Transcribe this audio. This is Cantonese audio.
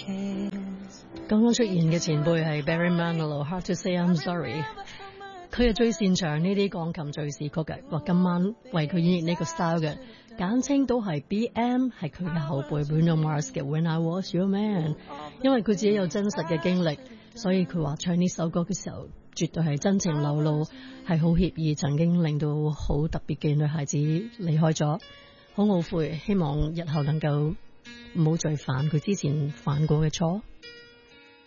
剛剛出現嘅前輩係 Barry Manilow，Hard to Say I'm Sorry。佢係最擅長呢啲鋼琴敘事曲嘅，話今晚為佢演繹呢個 style 嘅，簡稱都係 BM， 係佢嘅後輩 Bruno Mars 嘅 When I Was Your Man。因為佢自己有真實嘅經歷，所以佢話唱呢首歌嘅時候絕對係真情流露，係好歉意曾經令到好特別嘅女孩子離開咗，好懊悔，希望日後能夠唔好再犯佢之前犯過嘅錯。